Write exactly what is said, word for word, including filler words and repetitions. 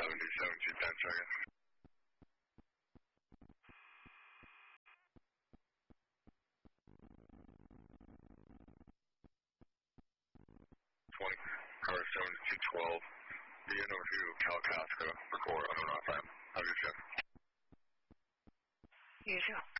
seventy-seven to ten seconds. twenty, car seventy-two twelve. The N O two, Calcasca, record on and off ramp. Have your shift. You too.